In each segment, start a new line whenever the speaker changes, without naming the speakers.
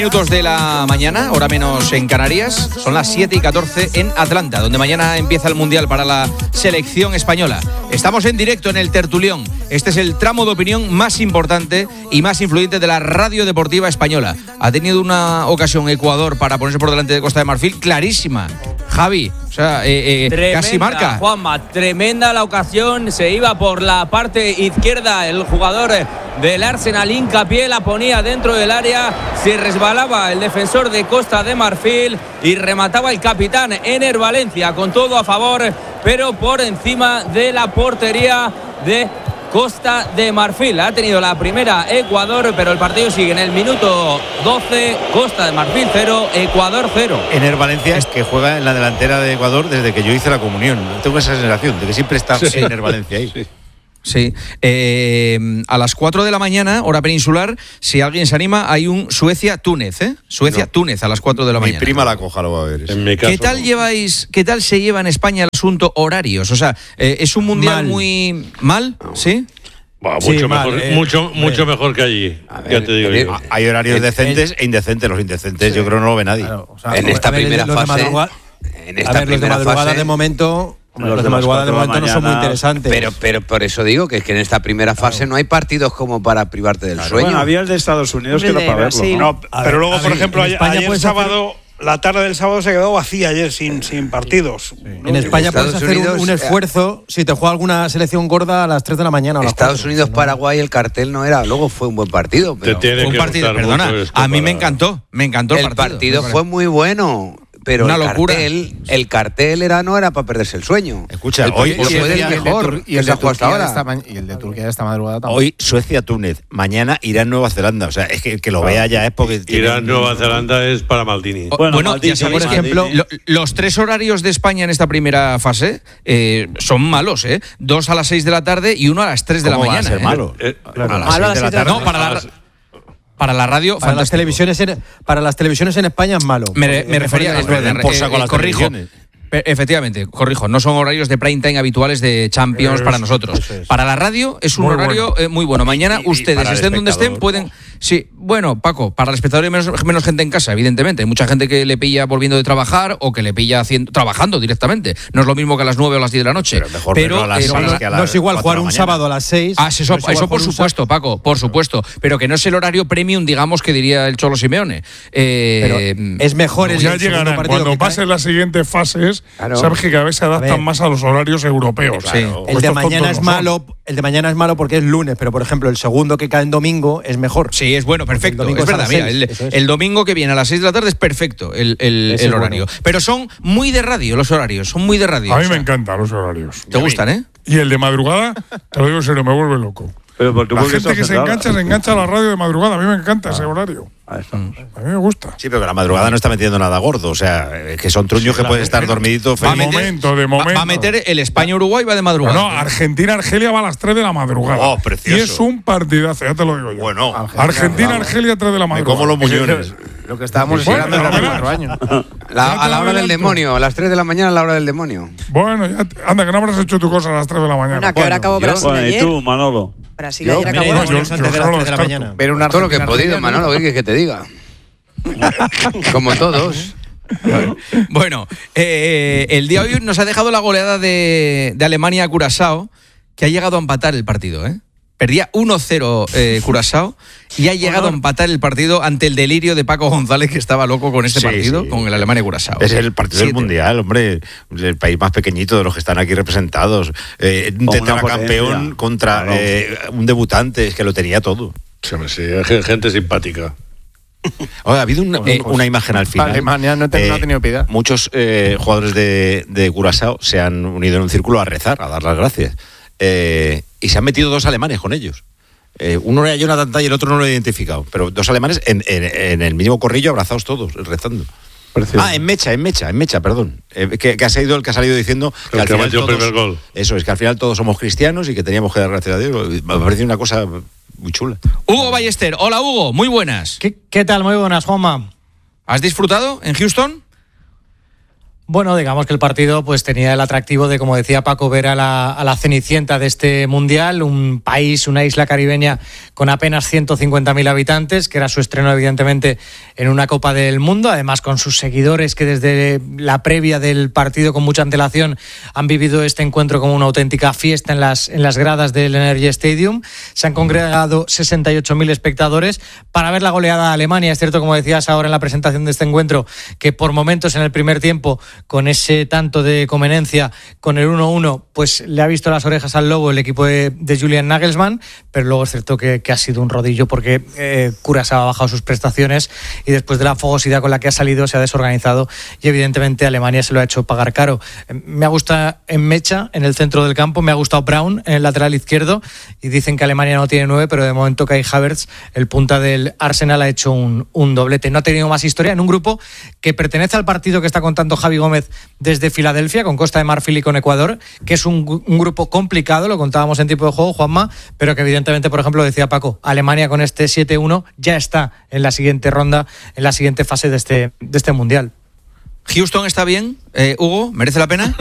Minutos de la mañana, hora menos en Canarias, son las 7:14 en Atlanta, donde mañana empieza el Mundial para la selección española. Estamos en directo en el Tertulión. Este es el tramo de opinión más importante y más influyente de la radio deportiva española. Ha tenido una ocasión Ecuador para ponerse por delante de Costa de Marfil clarísima. Javi, o sea, casi marca.
Juanma, tremenda la ocasión, se iba por la parte izquierda el jugador del Arsenal, hincapié, la ponía dentro del área, se resbalaba el defensor de Costa de Marfil y remataba el capitán Ener Valencia con todo a favor, pero por encima de la portería de Costa de Marfil. Ha tenido la primera Ecuador, pero el partido sigue en el minuto 12, Costa de Marfil 0, Ecuador 0.
Ener Valencia es que juega en la delantera de Ecuador desde que yo hice la comunión. Tengo esa sensación de que siempre está Ener Valencia ahí.
Sí. A las 4 de la mañana, hora peninsular, si alguien se anima, hay un Suecia-Túnez, Suecia-Túnez a las 4 de la mañana.
Mi prima la coja lo va a ver.
En mi caso,
¿Qué tal se lleva en España el asunto horarios? O sea, ¿es un mundial muy mal? ¿Sí?
mucho mejor, mucho mejor que allí. Ya te digo yo.
Hay horarios decentes e indecentes. Los indecentes yo creo no lo ve nadie.
Claro, o sea,
en esta primera fase.
Los de madrugada de momento. Los de madrugada de momento no son muy interesantes.
Pero por eso digo que es que en esta primera fase no hay partidos como para privarte del sueño.
Bueno, había el de Estados Unidos que era para verlo.
Sí.
No, pero luego, por ejemplo, ayer
sábado,
la tarde del sábado se quedó vacía ayer sin partidos.
Sí. En España puedes hacer un esfuerzo si te juega alguna selección gorda a las 3 de la mañana.
Estados Unidos, Paraguay, el cartel no era. Luego fue un buen partido. Pero
Te
un partido, perdona. A mí me encantó el partido.
El partido fue muy bueno. Pero
una locura.
El cartel no era para perderse el sueño.
Escucha, hoy
fue el mejor y el de hasta ahora.
Y el de Turquía esta madrugada también.
Hoy Suecia-Túnez, mañana Irán-Nueva Zelanda. O sea, es que lo vea ya es porque
Irán-Nueva Zelanda es para Maldini.
Bueno,
Maldini,
ya sabéis,
por
ejemplo, los 3 horarios de España en esta primera fase son malos, 2 a las 6 de la tarde y 1 a las 3 de la mañana.
Va a ser malo.
Claro.
A las 6 de la tarde.
No, para la radio,
para las televisiones en España es malo.
Me refería a corrijo. Efectivamente, corrijo, no son horarios de prime time habituales de Champions para nosotros. Para la radio es un horario muy bueno. Mañana ustedes, estén donde estén, pueden... Sí, bueno, Paco, para el espectador hay menos gente en casa, evidentemente. Hay mucha gente que le pilla volviendo de trabajar o que le pilla trabajando directamente. No es lo mismo que a las 9 o las 10 de la noche. Pero
no
es igual jugar un sábado a las 6.
Eso por supuesto, Paco, por supuesto. Pero que no es el horario premium, digamos, que diría el Cholo Simeone.
Pero es mejor el
ya llegarán. Cuando pasen las siguientes fases, sabes que cada vez se adaptan más a los horarios europeos.
Claro. El de mañana es malo. El de mañana es malo porque es lunes, pero por ejemplo el segundo que cae en domingo es mejor.
Sí, es bueno, perfecto. Es verdad, mira, el domingo que viene a las 6 de la tarde es perfecto el horario. Bueno. Pero son muy de radio los horarios, son muy de radio.
A mí me encantan los horarios.
¿Te gustan, eh?
Y el de madrugada, te lo digo en serio, me vuelve loco.
Pero porque
la gente que se engancha a la radio de madrugada. A mí me encanta ese horario. A mí me gusta.
Sí, pero que la madrugada no está metiendo nada gordo. O sea, que son truños que pueden estar dormiditos.
De momento.
Va a meter el España-Uruguay, va de madrugada.
No, Argentina-Argelia va a las 3 de la madrugada.
Oh, precioso.
Y es un partidazo, ya te lo digo yo.
Bueno.
Argentina-Argelia 3 de la madrugada.
Como los muñones.
Lo que estábamos esperando desde hace 4 años.
A la hora del demonio, a las 3 de la mañana a la hora del demonio.
Bueno, anda, que no habrás hecho tu cosa a las 3 de la mañana.
Bueno, que ahora acabó Brasil ayer.
¿Y tú, Manolo?
Brasil ayer acabó.
Yo antes de las 3 de la mañana.
Pero todo lo que he podido, Manolo, ¿qué quieres que te diga? Como todos.
Bueno, el día de hoy nos ha dejado la goleada de Alemania a Curazao, que ha llegado a empatar el partido, Perdía 1-0 Curazao y ha llegado a empatar el partido ante el delirio de Paco González, que estaba loco con este partido, con el Alemania-Curazao.
Es el partido del Mundial, hombre. El país más pequeñito de los que están aquí representados. Un tetracampeón contra un debutante, es que lo tenía todo.
Sí, gente simpática.
Ha habido una imagen al final.
Alemania no ha tenido piedad.
Muchos jugadores de Curazao se han unido en un círculo a rezar, a dar las gracias. Y se han metido 2 alemanes con ellos. Uno era Jonathan Tah y el otro no lo he identificado. Pero 2 alemanes en el mismo corrillo, abrazados todos, rezando.
Precioso.
En mecha, perdón. Que ha sido el que ha salido diciendo que al final todos,
primer gol.
Eso es, que al final todos somos cristianos y que teníamos que dar gracias a Dios. Me parece una cosa muy chula.
Hugo Ballester, hola Hugo, muy buenas.
¿Qué tal? Muy buenas, Juanma.
¿Has disfrutado en Houston?
Bueno, digamos que el partido pues tenía el atractivo de, como decía Paco, ver a la cenicienta de este mundial, un país, una isla caribeña con apenas 150.000 habitantes, que era su estreno evidentemente en una Copa del Mundo, además con sus seguidores que desde la previa del partido con mucha antelación han vivido este encuentro como una auténtica fiesta en las gradas del Energy Stadium. Se han congregado 68.000 espectadores para ver la goleada de Alemania. Es cierto, como decías ahora en la presentación de este encuentro, que por momentos en el primer tiempo, con ese tanto de conveniencia, con el 1-1, pues le ha visto las orejas al lobo el equipo de Julian Nagelsmann, pero luego es cierto que ha sido un rodillo porque Curazao ha bajado sus prestaciones y después de la fogosidad con la que ha salido se ha desorganizado y evidentemente Alemania se lo ha hecho pagar caro. Me ha gustado en Mecha, en el centro del campo, me ha gustado Braun en el lateral izquierdo y dicen que Alemania no tiene 9, pero de momento Kai Havertz, el punta del Arsenal, ha hecho un doblete. No ha tenido más historia en un grupo que pertenece al partido que está contando Javi Gómez desde Filadelfia, con Costa de Marfil y con Ecuador, que es un grupo complicado, lo contábamos en tiempo de juego, Juanma, pero que evidentemente, por ejemplo, decía Paco, Alemania con este 7-1 ya está en la siguiente ronda, en la siguiente fase de este Mundial.
¿Houston está bien, Hugo? ¿Merece la pena?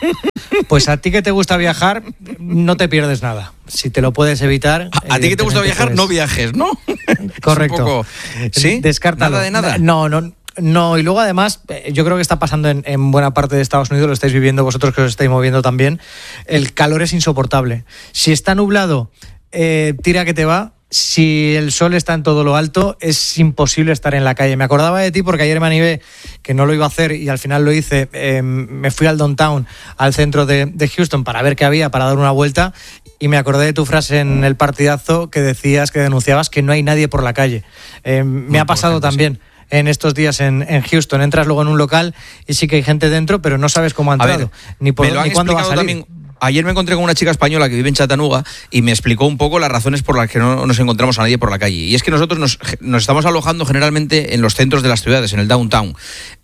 Pues a ti que te gusta viajar, no te pierdes nada. Si te lo puedes evitar...
A ti que te gusta viajar, no viajes, ¿no?
Correcto.
Poco... ¿Sí?
Descártalo.
¿Nada de nada?
No, y luego además, yo creo que está pasando en buena parte de Estados Unidos, lo estáis viviendo vosotros que os estáis moviendo también, el calor es insoportable. Si está nublado, tira que te va. Si el sol está en todo lo alto, es imposible estar en la calle. Me acordaba de ti porque ayer me animé, que no lo iba a hacer y al final lo hice. Me fui al downtown, al centro de Houston, para ver qué había, para dar una vuelta, y me acordé de tu frase en el partidazo que decías, que denunciabas que no hay nadie por la calle. Me ha pasado también. En estos días en Houston, entras luego en un local y sí que hay gente dentro, pero no sabes cómo ha entrado, ni cuándo va a salir.
También. Ayer me encontré con una chica española que vive en Chattanooga y me explicó un poco las razones por las que no nos encontramos a nadie por la calle. Y es que nosotros nos estamos alojando generalmente en los centros de las ciudades, en el downtown.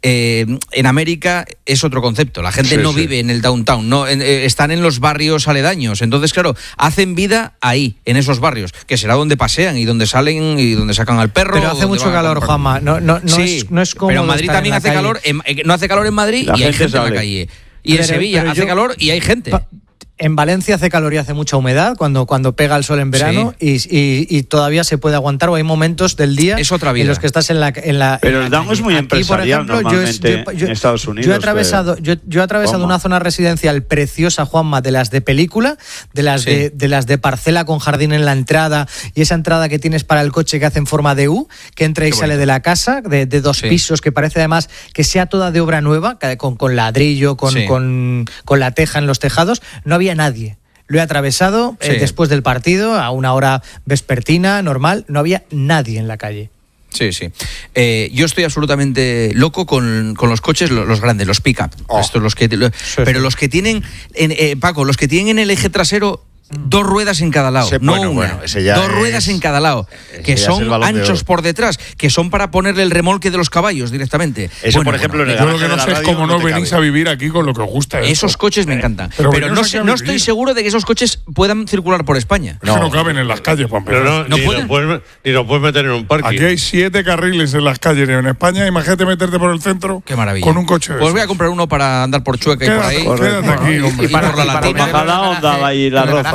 En América es otro concepto. La gente no vive en el downtown, están en los barrios aledaños. Entonces, claro, hacen vida ahí, en esos barrios, que será donde pasean y donde salen y donde sacan al perro.
Pero hace mucho calor, Juanma. No es cómodo.
Pero en Madrid también hace calor. No hace calor en Madrid y hay gente en la calle. Y en Sevilla hace calor y hay gente.
En Valencia hace calor y hace mucha humedad cuando pega el sol en verano, y todavía se puede aguantar, o hay momentos del día en los que estás en la
Pero el down es muy empresarial, por ejemplo, normalmente en Estados Unidos.
Yo he atravesado una zona residencial preciosa, Juanma, de las de película, de las de parcela con jardín en la entrada, y esa entrada que tienes para el coche que hace en forma de U, que entra y sale de la casa, de 2 pisos, que parece además que sea toda de obra nueva, con ladrillo, con la teja en los tejados. No había nadie. Lo he atravesado después del partido, a una hora vespertina, normal, no había nadie en la calle.
Sí. Yo estoy absolutamente loco con los coches, los grandes, los pick-up. Estos, pero los que tienen, Paco, los que tienen en el eje trasero 2 ruedas en cada lado, dos ruedas en cada lado, que son anchos por detrás, que son para ponerle el remolque de los caballos directamente.
Eso, por ejemplo, en el
yo lo que no sé es cómo no venís a vivir aquí con lo que os gusta.
Esos coches me encantan. Pero no estoy seguro de que esos coches puedan circular por España.
No caben en las calles, Juan
Pedro. Ni lo puedes meter en un parque.
Aquí hay 7 carriles en las calles en España. Imagínate meterte por el centro.
Qué maravilla.
Con un coche.
Pues voy a comprar uno para andar por Chueca y por ahí.
Quédate aquí, hombre.
Y para la Latina.
Cada onda y la roza.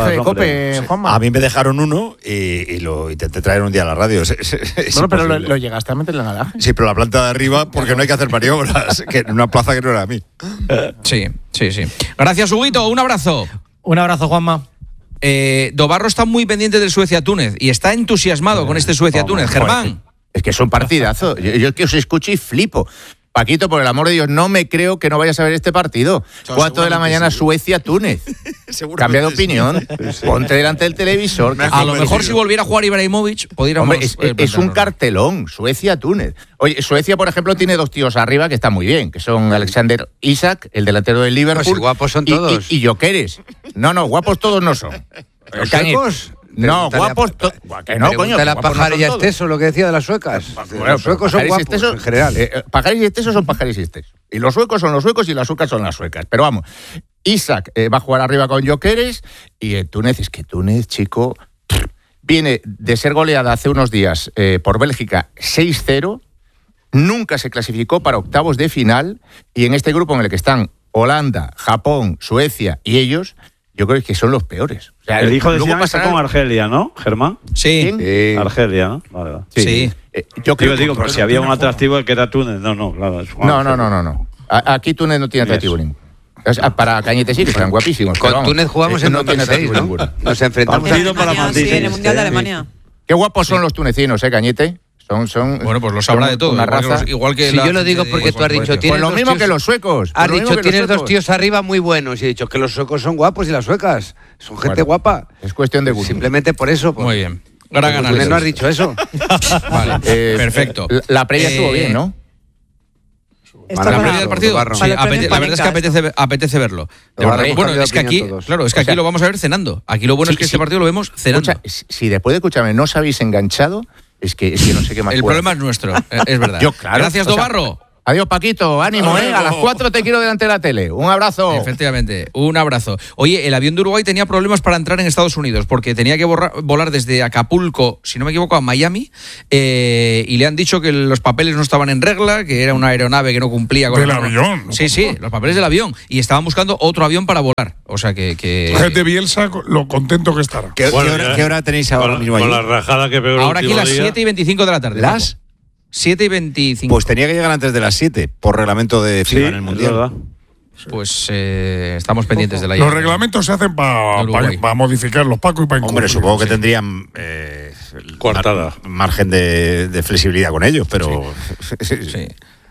A mí me dejaron uno y lo intenté traer un día a la radio.
Bueno, pero lo llegaste a meter en la garaje.
Sí, pero la planta de arriba, porque no hay que hacer maniobras, que en una plaza que no era a mí.
Sí. Gracias, Huguito. Un abrazo.
Un abrazo, Juanma.
Dobarro está muy pendiente del Suecia-Túnez y está entusiasmado con este Suecia-Túnez. Germán.
Es que es un partidazo. Yo que os escucho y flipo. Paquito, por el amor de Dios, no me creo que no vayas a ver este partido. 4 de la mañana, Suecia-Túnez. Cambia de opinión. Ponte delante del televisor.
A lo mejor si volviera a jugar Ibrahimovic, podríamos...
Hombre, es un cartelón. Suecia-Túnez. Oye, Suecia, por ejemplo, tiene 2 tíos arriba que están muy bien, que son Alexander Isak, el delantero del Liverpool. Pues guapos son todos. Y Gyökeres. No, guapos todos no son.
¿Los suecos?
No, guapos...
Que no, coño.
La Pajares y Esteso, lo que decía de las suecas. Los suecos son guapos en general. Pajares y Esteso son Pajares y Esteso. Y los suecos son los suecos y las suecas son las suecas. Pero vamos, Isak va a jugar arriba con Gyökeres, y Túnez, es que Túnez, chico, viene de ser goleada hace unos días por Bélgica 6-0, nunca se clasificó para octavos de final, y en este grupo en el que están Holanda, Japón, Suecia y ellos, yo creo que son los peores.
O sea, el hijo de Zidane está con Argelia, ¿no, Germán?
Sí.
Argelia, ¿no? Vale.
Sí.
Yo creo
digo, pero si había un atractivo el que era Túnez. No, claro.
No. Aquí Túnez no tiene atractivo ninguno. Para Cañete sí, que están guapísimos.
Con Túnez jugamos en 2006, ¿no? Nos enfrentamos
en
el Mundial de Alemania.
Qué guapos son los tunecinos, Cañete. Son
bueno, pues lo sabrá de todo.
Una raza.
Igual que
si yo lo digo porque tú has dicho...
Pues lo mismo que los suecos.
Has dicho, tienes dos tíos arriba muy buenos. Y he dicho que los suecos son guapos y las suecas son gente guapa.
Es cuestión de gusto.
Simplemente por eso.
Muy bien. Gran análisis.
No has dicho eso.
Vale, perfecto.
La previa estuvo bien, ¿no?
La previa del partido, sí, la verdad es que apetece verlo. Bueno, es que aquí, claro, es que aquí lo vamos a ver cenando. Aquí lo bueno es que este partido lo vemos cenando.
Si después de escucharme no os habéis enganchado, es que no sé qué más.
El problema es nuestro, es verdad. Gracias, Dobarro.
Adiós, Paquito, ánimo, A las 4 te quiero delante de la tele. Un abrazo.
Efectivamente, un abrazo. Oye, el avión de Uruguay tenía problemas para entrar en Estados Unidos porque tenía que volar desde Acapulco, si no me equivoco, a Miami, y le han dicho que los papeles no estaban en regla, que era una aeronave que no cumplía con
el avión.
Sí, los papeles del avión, y estaban buscando otro avión para volar. O sea que
gente Bielsa, lo contento que estará.
¿Qué hora tenéis ahora mismo
con la rajada que pegó
ahora aquí a las 7:25 de la tarde.
¿Las?
7:25.
Pues tenía que llegar antes de las 7 por reglamento de FIFA en el Mundial.
Pues estamos pendientes de la
llegada. Los reglamentos se hacen para modificarlos, Paco, y para incluir.
Hombre, supongo que tendrían margen de flexibilidad con ellos, pero
sí.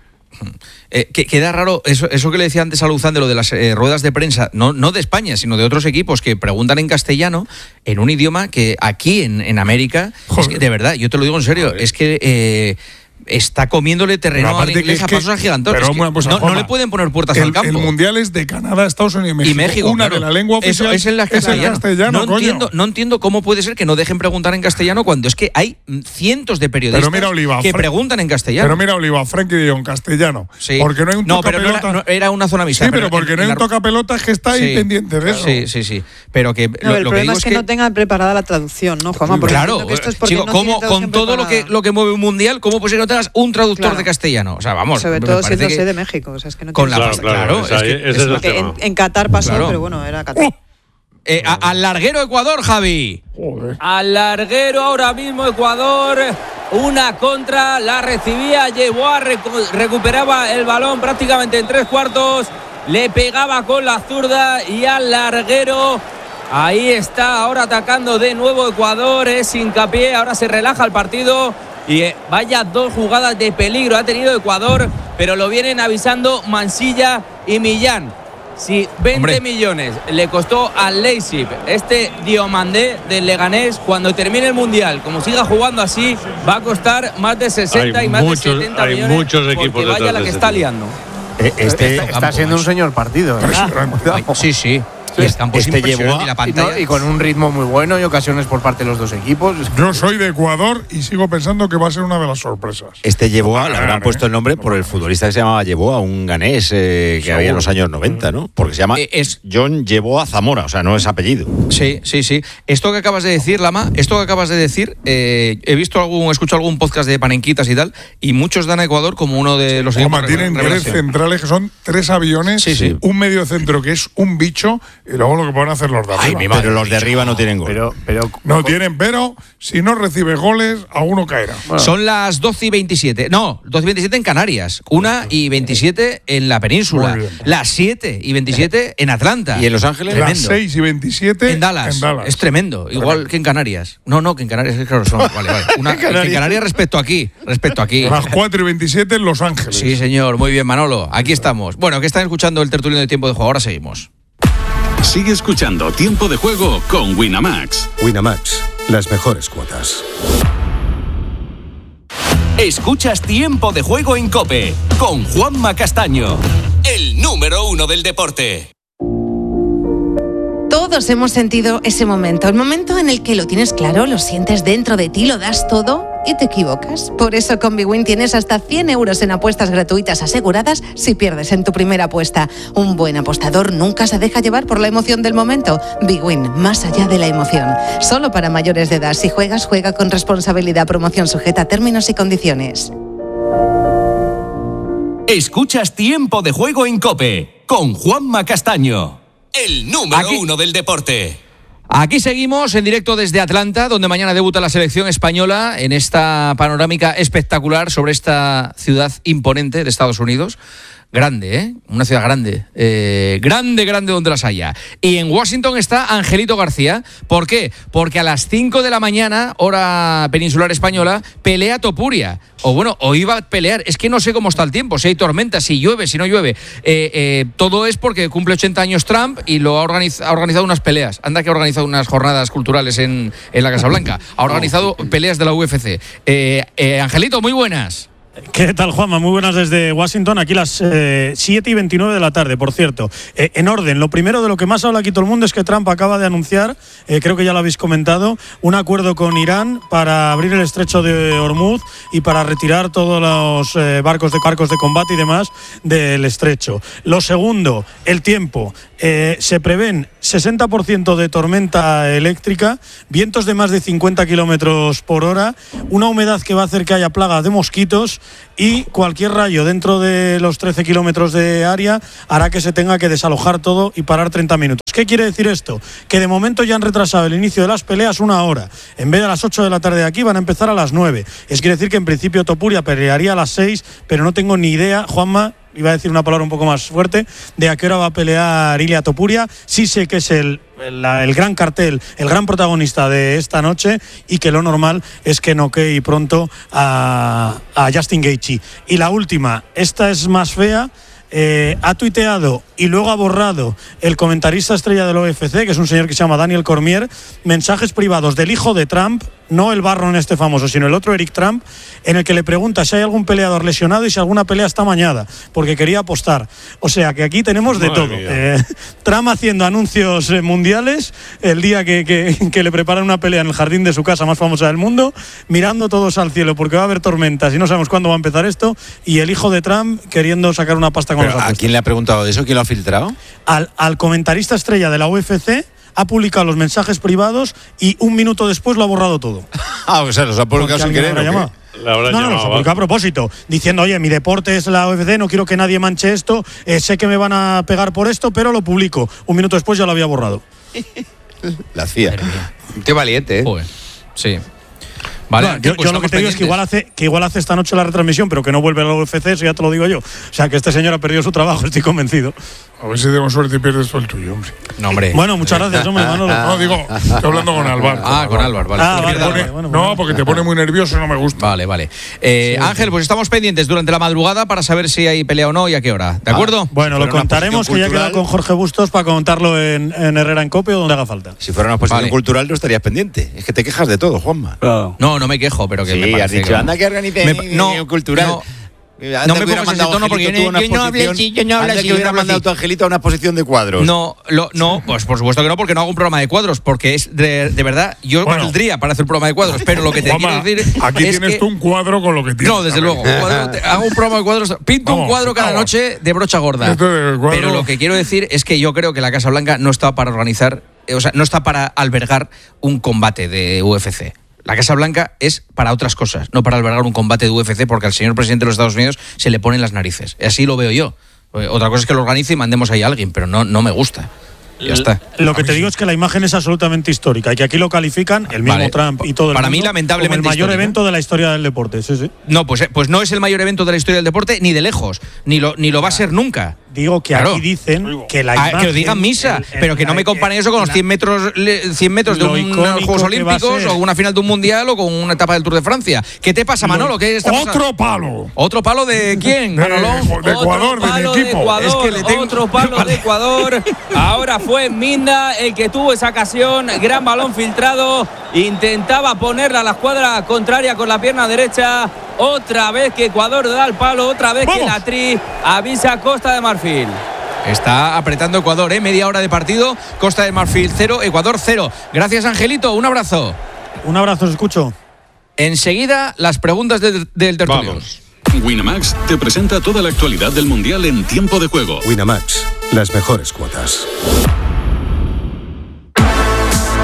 Queda raro eso que le decía antes a Luzán de lo de las ruedas de prensa, no de España, sino de otros equipos que preguntan en castellano, en un idioma que aquí en América, es que, de verdad, yo te lo digo en serio, es que está comiéndole terreno al inglés a pasos agigantados. No le pueden poner puertas al campo.
El Mundial es de Canadá, Estados Unidos y México. Una de la lengua oficial
es el castellano. No entiendo cómo puede ser que no dejen preguntar en castellano cuando es que hay cientos de periodistas que preguntan en castellano.
Pero mira, Oliva, Frenkie de Jong, castellano. Sí. Porque no hay un tocapelota.
No, era una zona mixta.
Sí, pero porque no hay un tocapelotas que está ahí pendiente de eso.
Sí. Pero que
el problema es que no tengan preparada la traducción, ¿no, Juanma?
Claro, con todo lo que mueve un Mundial, ¿cómo puede ser que no tengas un traductor de castellano? O sea, vamos.
Sobre todo siendo sede de México. O sea, es que no
con la pasta, claro.
En Qatar pasó, pero bueno, era Qatar.
Al larguero Ecuador, Javi.
Joder. Al larguero ahora mismo Ecuador. Una contra, la recibía Yeboah, recuperaba el balón prácticamente en 3/4. Le pegaba con la zurda y al larguero. Ahí está, ahora atacando de nuevo Ecuador. Es hincapié, ahora se relaja el partido. Y vaya dos jugadas de peligro ha tenido Ecuador, pero lo vienen avisando Mansilla y Millán. Si 20 millones le costó al Leipzig Diomandé del Leganés, cuando termine el Mundial, como siga jugando así, va a costar más de 60 y más de 70 millones.
Hay muchos equipos
porque vaya la que está liando.
Está siendo un señor partido.
Sí. Y están
Yeboah, la pantalla. Y con un ritmo muy bueno y ocasiones por parte de los dos equipos.
Yo soy de Ecuador y sigo pensando que va a ser una de las sorpresas.
Yeboah le habrán puesto el nombre por el futbolista que se llamaba Yeboah, un ganés que había en los años 90, ¿no? Porque se llama John Yeboah Zamora, o sea, no es apellido.
Sí. Esto que acabas de decir, Lama, he escuchado algún podcast de Panenquitas y tal, y muchos dan a Ecuador como uno de los
equipos. Tienen tres centrales que son 3 aviones, un medio centro que es un bicho. Y luego lo que pueden hacer los de arriba.
Ay, pero los de arriba no tienen gol.
Pero si no recibe goles, alguno caerá.
Bueno. Son las 12:27. No, 12:27 en Canarias. 1:27 en la península. Las 7:27 en Atlanta.
¿Y en Los Ángeles?
Las 6:27
en Dallas. Es tremendo. Igual que en Canarias. No, que en Canarias es claro son. Vale. En Canarias respecto aquí.
Las 4:27 en Los Ángeles.
Sí, señor. Muy bien, Manolo. Aquí estamos. Bueno, que están escuchando el tertuliano de Tiempo de Juego. Ahora seguimos.
Sigue escuchando Tiempo de Juego con Winamax.
Winamax, las mejores cuotas.
Escuchas Tiempo de Juego en COPE con Juanma Castaño, el número 1 del deporte.
Todos hemos sentido ese momento, el momento en el que lo tienes claro, lo sientes dentro de ti, lo das todo y te equivocas. Por eso con BWIN tienes hasta 100 euros en apuestas gratuitas aseguradas si pierdes en tu primera apuesta. Un buen apostador nunca se deja llevar por la emoción del momento. BWIN, más allá de la emoción. Solo para mayores de edad. Si juegas, juega con responsabilidad. Promoción sujeta a términos y condiciones.
Escuchas Tiempo de Juego en COPE con Juanma Castaño, el número 1 del deporte.
Aquí seguimos en directo desde Atlanta, donde mañana debuta la selección española en esta panorámica espectacular sobre esta ciudad imponente de Estados Unidos. Grande, ¿eh? Una ciudad grande. Grande donde las haya. Y en Washington está Angelito García. ¿Por qué? Porque a las 5 de la mañana, hora peninsular española, pelea Topuria. O iba a pelear. Es que no sé cómo está el tiempo. Si hay tormenta, si llueve, si no llueve. Todo es porque cumple 80 años Trump y lo ha organizado unas peleas. Anda que ha organizado unas jornadas culturales en la Casa Blanca. Ha organizado peleas de la UFC. Angelito, muy buenas.
¿Qué tal, Juanma? Muy buenas desde Washington. Aquí las 7:29 de la tarde, por cierto. En orden, lo primero de lo que más habla aquí todo el mundo es que Trump acaba de anunciar, creo que ya lo habéis comentado, un acuerdo con Irán para abrir el estrecho de Hormuz y para retirar todos los barcos de combate y demás del estrecho. Lo segundo, el tiempo. Se prevén 60% de tormenta eléctrica, vientos de más de 50 kilómetros por hora, una humedad que va a hacer que haya plagas de mosquitos y cualquier rayo dentro de los 13 kilómetros de área hará que se tenga que desalojar todo y parar 30 minutos. ¿Qué quiere decir esto? Que de momento ya han retrasado el inicio de las peleas 1 hora. En vez de a las 8 de la tarde de aquí, van a empezar a las 9. Es quiere decir que en principio Topuria pelearía a las 6, pero no tengo ni idea, Juanma, iba a decir una palabra un poco más fuerte, de a qué hora va a pelear Ilia Topuria. Sí sé que es el gran cartel, el gran protagonista de esta noche y que lo normal es que noquee pronto a Justin Gaethje. Y la última, esta es más fea. Ha tuiteado y luego ha borrado el comentarista estrella del UFC, que es un señor que se llama Daniel Cormier, mensajes privados del hijo de Trump, no el Barron este famoso, sino el otro Eric Trump, en el que le pregunta si hay algún peleador lesionado y si alguna pelea está amañada, porque quería apostar. O sea que aquí tenemos de todo. Trump haciendo anuncios mundiales el día que le preparan una pelea en el jardín de su casa más famosa del mundo, mirando todos al cielo porque va a haber tormentas y no sabemos cuándo va a empezar esto, y el hijo de Trump queriendo sacar una pasta con los apuestas.
¿A quién le ha preguntado de eso? ¿Quién lo ha filtrado?
Al comentarista estrella de la UFC. Ha publicado los mensajes privados y un minuto después lo ha borrado todo.
O sea, los ha publicado sin querer.
No, los ha publicado a propósito, diciendo, oye, mi deporte es la UFC, no quiero que nadie manche esto, sé que me van a pegar por esto, pero lo publico. Un minuto después ya lo había borrado.
La CIA.
Qué valiente, ¿eh?
Joder. Sí. Vale,
bueno, yo lo que te digo es que igual hace esta noche la retransmisión, pero que no vuelve a la UFC, eso ya te lo digo yo. O sea, que este señor ha perdido su trabajo, estoy convencido.
A ver si tengo suerte y pierdes todo el tuyo, hombre.
No, hombre.
Bueno, muchas gracias, hombre, Manolo.
No, digo, estoy hablando con Álvaro.
Con Álvaro, vale.
No, porque te pone muy nervioso y no me gusta.
Vale. Ángel, pues estamos pendientes durante la madrugada para saber si hay pelea o no y a qué hora. ¿De acuerdo?
Bueno, lo contaremos, que ya he quedado con Jorge Bustos para contarlo en Herrera en Cope o donde haga falta.
Si fuera una exposición cultural no estarías pendiente. Es que te quejas de todo, Juanma.
No me quejo, pero que me parece
has dicho, anda que organice cultural.
No me pongas ese tono porque yo no hablo así.
Que hubiera mandado tu Angelito a una exposición de cuadros.
No, pues por supuesto que no, porque no hago un programa de cuadros, porque es de verdad, yo valdría para hacer un programa de cuadros, pero lo que te quiero decir
aquí
es
tienes tú un cuadro con lo que tienes.
No, desde luego, hago un programa de cuadros, pinto un cuadro cada noche de brocha gorda. Pero lo que quiero decir es que yo creo que la Casa Blanca no está para organizar, no está para albergar un combate de UFC. La Casa Blanca es para otras cosas, no para albergar un combate de UFC, porque al señor presidente de los Estados Unidos se le ponen las narices. Así lo veo yo. Otra cosa es que lo organice y mandemos ahí a alguien, pero no me gusta. Ya está.
Lo que te digo es que la imagen es absolutamente histórica y que aquí lo califican el mismo Trump y todo el
para
mundo
mí, lamentablemente,
como el mayor evento de la historia del deporte. Sí.
No, pues no es el mayor evento de la historia del deporte ni de lejos, ni lo va a a ser nunca.
Digo que aquí dicen que la imagen,
que lo digan misa, pero que no me comparen eso con los 100 metros de unos Juegos Olímpicos o una final de un Mundial o con una etapa del Tour de Francia. ¿Qué te pasa, Manolo? ¿Qué está pasando?
¡Otro palo!
¿Otro palo de quién, Manolo?
De Ecuador, de mi equipo.
Otro palo de Ecuador. Ahora fue Minda el que tuvo esa ocasión. Gran balón filtrado. Intentaba ponerla a la escuadra contraria con la pierna derecha. Otra vez que Ecuador da el palo. Otra vez que la Tri avisa a Costa de Marfil.
Está apretando Ecuador, media hora de partido. Costa de Marfil 0, Ecuador 0. Gracias, Angelito. Un abrazo.
Un abrazo, os escucho.
Enseguida, las preguntas del tertulión.
Winamax te presenta toda la actualidad del Mundial en tiempo de juego.
Winamax, las mejores cuotas.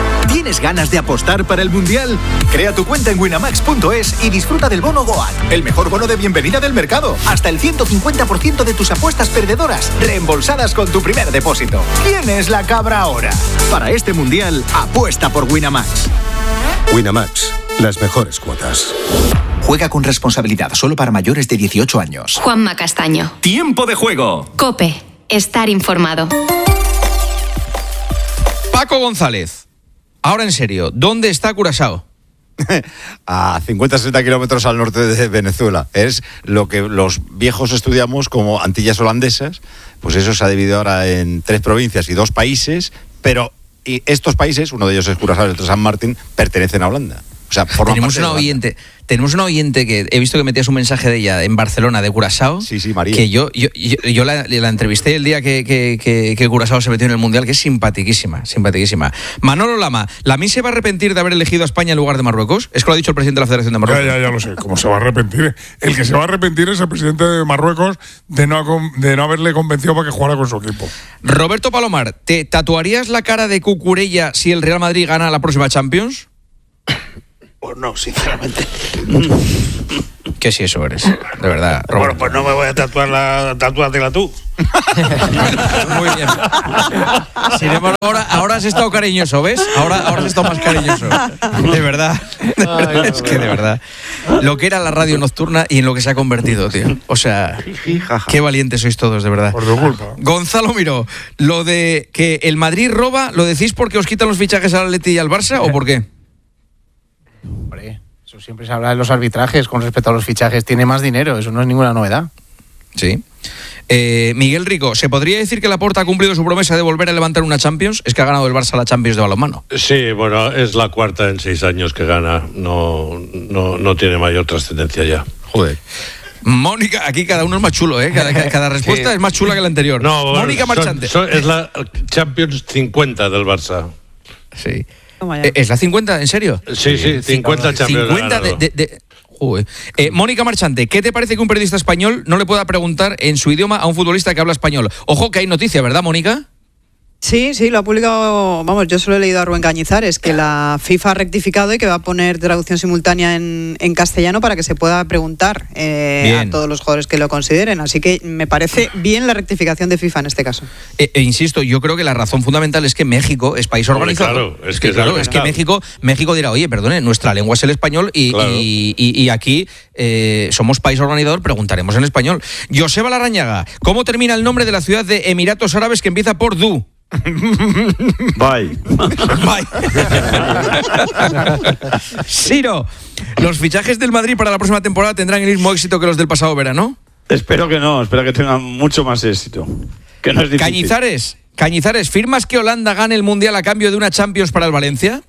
¿Tienes ganas de apostar para el Mundial? Crea tu cuenta en winamax.es y disfruta del bono Goal, el mejor bono de bienvenida del mercado. Hasta el 150% de tus apuestas perdedoras reembolsadas con tu primer depósito. ¿Quién es la cabra ahora? Para este Mundial, apuesta por Winamax.
Winamax, las mejores cuotas.
Juega con responsabilidad, solo para mayores de 18 años.
Juanma Castaño.
Tiempo de juego.
COPE. Estar informado.
Paco González. Ahora en serio, ¿dónde está Curazao?
A 50-60 kilómetros al norte de Venezuela. Es lo que los viejos estudiamos como Antillas holandesas. Pues eso se ha dividido ahora en 3 provincias y 2 países, pero y estos países, uno de ellos es Curazao y el otro San Martín, pertenecen a Holanda. O sea,
tenemos una oyente que he visto que metías un mensaje de ella en Barcelona, de Curazao.
Sí, María.
Que yo la entrevisté el día que Curazao se metió en el Mundial, que es simpaticísima. Manolo Lama, ¿Lamine se va a arrepentir de haber elegido a España en lugar de Marruecos? Es que lo ha dicho el presidente de la Federación de Marruecos.
Ya lo sé. ¿Cómo se va a arrepentir? El que se va a arrepentir es el presidente de Marruecos de no haberle convencido para que jugara con su equipo.
Roberto Palomar, ¿te tatuarías la cara de Cucurella si el Real Madrid gana la próxima Champions?
Pues no, sinceramente.
Que si eso eres, de verdad, Roberto.
Bueno, pues no me voy a tatuar tatúatela tú.
Muy bien. Sin embargo, ahora has estado cariñoso, ¿ves? Ahora has estado más cariñoso. De verdad. Es que de verdad. Lo que era la radio nocturna y en lo que se ha convertido, tío. O sea, qué valientes sois todos, de verdad.
Por tu culpa.
Gonzalo Miró, lo de que el Madrid roba, ¿lo decís porque os quitan los fichajes al Atleti y al Barça o por qué?
Hombre, eso siempre se habla de los arbitrajes con respecto a los fichajes. Tiene más dinero, eso no es ninguna novedad.
Sí. Miguel Rico, ¿se podría decir que Laporta ha cumplido su promesa de volver a levantar una Champions? Es que ha ganado el Barça la Champions de balonmano.
Sí, bueno, es la 4ª en 6 años que gana. No tiene mayor trascendencia ya.
Joder. Mónica, aquí cada uno es más chulo, ¿eh? Cada respuesta es más chula que la anterior.
No,
Mónica Marchante.
Es la Champions 50 del Barça.
Sí. ¿Es la 50? ¿En serio?
Sí, 50 Champions.
50 Mónica Marchante, ¿qué te parece que un periodista español no le pueda preguntar en su idioma a un futbolista que habla español? Ojo que hay noticia, ¿verdad, Mónica?
Sí, lo ha publicado, yo solo he leído a Rubén Cañizares, que la FIFA ha rectificado y que va a poner traducción simultánea en castellano para que se pueda preguntar a todos los jugadores que lo consideren. Así que me parece bien la rectificación de FIFA en este caso.
Insisto, yo creo que la razón fundamental es que México es país organizado.
Claro,
es que México dirá, oye, perdone, nuestra lengua es el español y aquí somos país organizador, preguntaremos en español. Joseba Larrañaga, ¿cómo termina el nombre de la ciudad de Emiratos Árabes que empieza por Du?
Bye.
Siro, ¿los fichajes del Madrid para la próxima temporada tendrán el mismo éxito que los del pasado verano?
Espero que no, espero que tengan mucho más éxito. Que no es difícil.
Cañizares, ¿firmas que Holanda gane el Mundial a cambio de una Champions para el Valencia?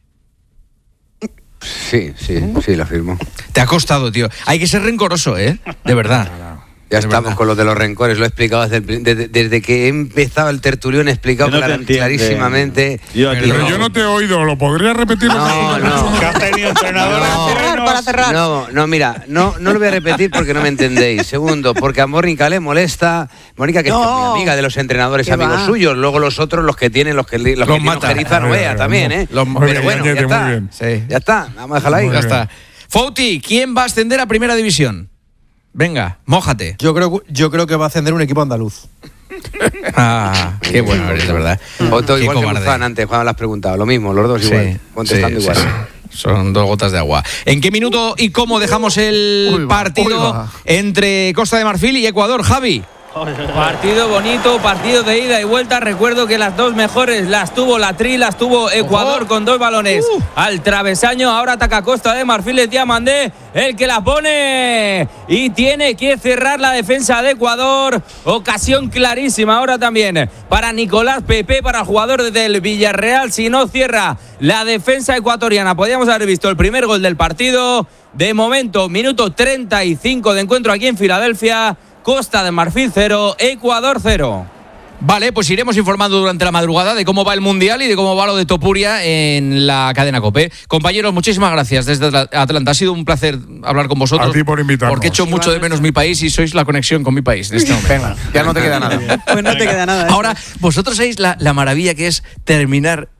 Sí, la firmo.
Te ha costado, tío. Hay que ser rencoroso, ¿eh? De verdad.
Ya estamos con lo de los rencores, lo he explicado desde que he empezado el tertulión, he explicado clarísimamente.
Pero yo no te he oído, ¿lo podrías repetir?
No.
¿Que has tenido entrenadores?
Para cerrar.
No, mira, no lo voy a repetir porque no me entendéis. Segundo, porque a Mónica le molesta. Mónica, que es muy amiga de los entrenadores amigos suyos. Luego los otros, los que tienen Ojeriza Noea también, ¿eh? Pero bueno, ya está. Sí. Ya está, vamos a dejarla ahí.
Ya está. Fouti, ¿quién va a ascender a Primera División? Venga, mójate.
Yo creo que va a ascender un equipo andaluz.
Qué bueno eres, de verdad.
Otto, igual que Luzán antes, cuando lo has preguntado. Lo mismo, los dos igual, contestando igual. Sí.
Son 2 gotas de agua. ¿En qué minuto y cómo dejamos el partido entre Costa de Marfil y Ecuador, Javi?
Partido bonito, partido de ida y vuelta. Recuerdo que las dos mejores las tuvo la Tri, las tuvo Ecuador con 2 balones al travesaño. Ahora ataca Costa de Marfil, es Diamandé el que la pone y tiene que cerrar la defensa de Ecuador. Ocasión clarísima ahora también para Nicolás Pepe, para el jugador del Villarreal. Si no cierra la defensa ecuatoriana, podríamos haber visto el primer gol del partido. De momento, minuto 35 de encuentro aquí en Filadelfia. Costa de Marfil 0, Ecuador 0.
Vale, pues iremos informando durante la madrugada de cómo va el Mundial y de cómo va lo de Topuria en la cadena COPE. Compañeros, muchísimas gracias desde Atlanta. Ha sido un placer hablar con vosotros.
A ti por invitarnos.
Porque he hecho mucho de menos mi país y sois la conexión con mi país de este momento.
Venga, ya no te queda nada.
Pues no te queda nada.
Ahora, vosotros sabéis la maravilla que es terminar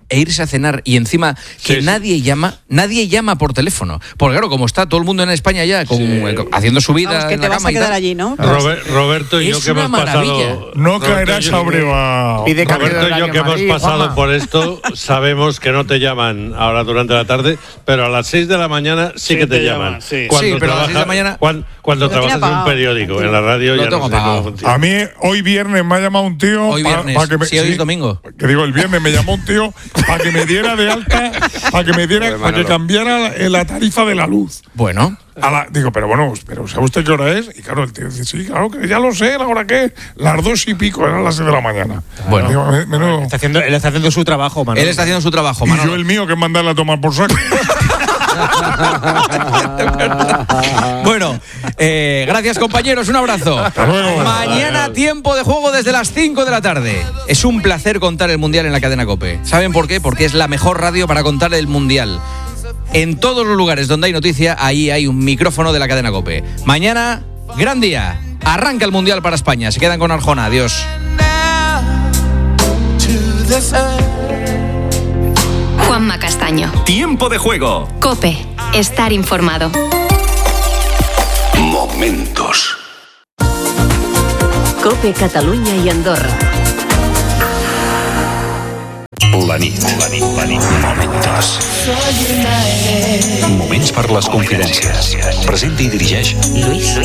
e irse a cenar y encima que nadie llama por teléfono. Porque claro, como está todo el mundo en España ya haciendo su vida.
Vamos, que
en
te
la
vas
cama
a quedar allí, ¿no?
Roberto y yo que hemos pasado.
No caerás abrevado.
Roberto y yo que hemos pasado por esto, sabemos que no te llaman ahora durante la tarde, pero a las 6 de la mañana sí que te llaman. Cuando
pero a las 6 de la mañana.
Cuando trabajas en un periódico, en la radio ya no sé cómo funciona.
A mí hoy viernes me ha llamado un tío.
Hoy viernes. Hoy es domingo.
Que digo, el viernes me llamó un tío para que me diera de alta, para que cambiara la tarifa de la luz.
Bueno.
Digo, pero ¿sabe usted qué hora es? Y claro, el tío dice, sí, claro, que ya lo sé, ¿la hora qué? Las 2 y pico, eran las 6 de la mañana.
Bueno.
Digo,
él está haciendo su trabajo, Manolo.
Él está haciendo su trabajo,
Manolo. Y yo el mío, que es mandarla a tomar por saco.
Bueno, gracias compañeros, un abrazo. Mañana tiempo de juego desde las 5 de la tarde. Es un placer contar el Mundial en la cadena COPE. ¿Saben por qué? Porque es la mejor radio para contar el Mundial. En todos los lugares donde hay noticia, ahí hay un micrófono de la cadena COPE. Mañana, gran día. Arranca el Mundial para España. Se quedan con Arjona. Adiós.
Juanma Castaño.
Tiempo de juego.
COPE. Estar informado.
Momentos.
COPE Catalunya i Andorra.
La nit. Momentos. Moments per les confidències. Presenta i dirigeix
Lluís